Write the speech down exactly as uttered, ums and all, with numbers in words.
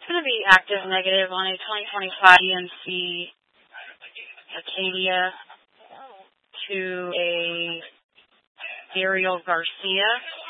going to be active negative on a twenty twenty-five G M C Acadia to a Ariel Garcia.